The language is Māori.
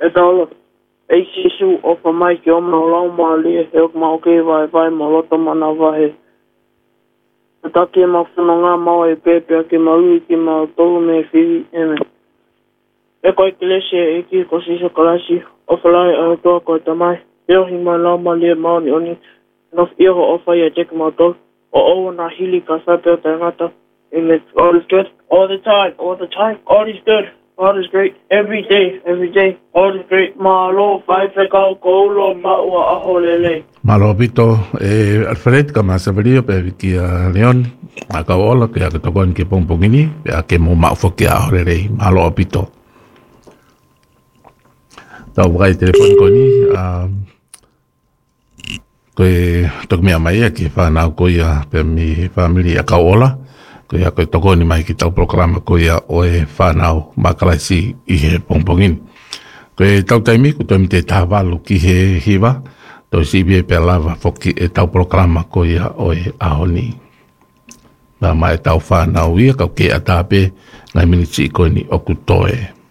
e taulo. E sisu o fa mai ki o mana lau maa lia he ok maa okei vai ma loto mana wahe. E taki e maa whuna ngā mau e pēpea ki maa ui ki maa tolu me whiri eme. E koe ki lese e ki ko siso kalasi o whalai a toa koe tamai. E ohi mai lau maa lia maoni oni nof iho o whai a teki maa tolu. O owa nā hili ka whapeo te ngata. And it's all is good all the time. All is good. God is great every day. All is great. Malo, whai whekau koulo, maua aho lele. Malo pito, Alfred, ka masawario pe ki a Leon, a ka ola, ke a ka tokon ki pongpongini, pe a ke mo maufo ki a aho lele. Malo pito. Tau wakai telefon ko ni, koe tok mea mai ki whanau ko ia pe mi family a ka ola, ko ia koe toko ni mai ki tau programa ko ia o e whanau makalaisi i he pongpongin. Koe tau taimi ko toimi te tāwalu ki he hiwa, to si bie pe lava foki e tau programa ko ia o e ahoni. Nā mai tau whanau ia kau ke a tāpe ngai minitsi ko ni oku toe.